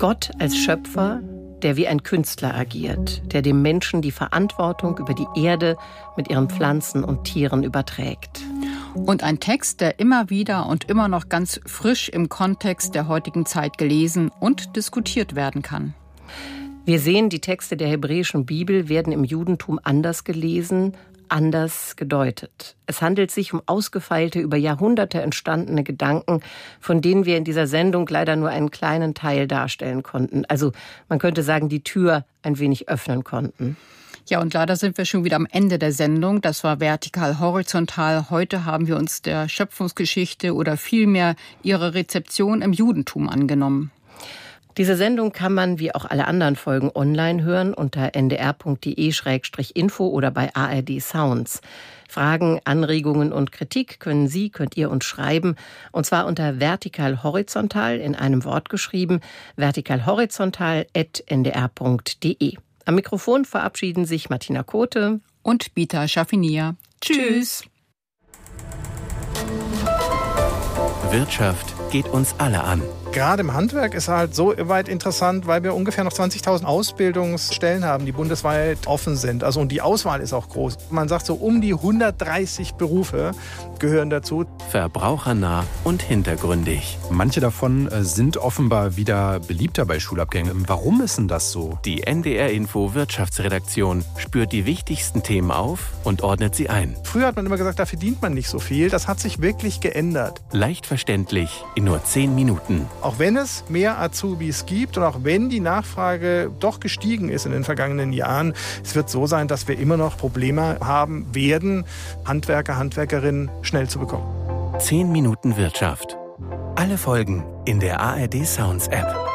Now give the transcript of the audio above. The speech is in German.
Gott als Schöpfer, der wie ein Künstler agiert, der dem Menschen die Verantwortung über die Erde mit ihren Pflanzen und Tieren überträgt. Und ein Text, der immer wieder und immer noch ganz frisch im Kontext der heutigen Zeit gelesen und diskutiert werden kann. Wir sehen, die Texte der hebräischen Bibel werden im Judentum anders gelesen, anders gedeutet. Es handelt sich um ausgefeilte, über Jahrhunderte entstandene Gedanken, von denen wir in dieser Sendung leider nur einen kleinen Teil darstellen konnten. Also man könnte sagen, die Tür ein wenig öffnen konnten. Ja, und leider sind wir schon wieder am Ende der Sendung. Das war Vertikal Horizontal. Heute haben wir uns der Schöpfungsgeschichte oder vielmehr ihrer Rezeption im Judentum angenommen. Diese Sendung kann man wie auch alle anderen Folgen online hören unter ndr.de/info oder bei ARD Sounds. Fragen, Anregungen und Kritik könnt ihr uns schreiben, und zwar unter vertikal-horizontal in einem Wort geschrieben, vertikal-horizontal@ndr.de. Am Mikrofon verabschieden sich Martina Kote und Bita Schaffinier. Tschüss! Wirtschaft geht uns alle an. Gerade im Handwerk ist halt so weit interessant, weil wir ungefähr noch 20.000 Ausbildungsstellen haben, die bundesweit offen sind. Also und die Auswahl ist auch groß. Man sagt so, um die 130 Berufe gehören dazu. Verbrauchernah und hintergründig. Manche davon sind offenbar wieder beliebter bei Schulabgängen. Warum ist denn das so? Die NDR Info Wirtschaftsredaktion spürt die wichtigsten Themen auf und ordnet sie ein. Früher hat man immer gesagt, da verdient man nicht so viel. Das hat sich wirklich geändert. Leicht verständlich in nur 10 Minuten. Auch wenn es mehr Azubis gibt und auch wenn die Nachfrage doch gestiegen ist in den vergangenen Jahren, es wird so sein, dass wir immer noch Probleme haben werden, Handwerker, Handwerkerinnen schnell zu bekommen. 10 Minuten Wirtschaft. Alle Folgen in der ARD Sounds App.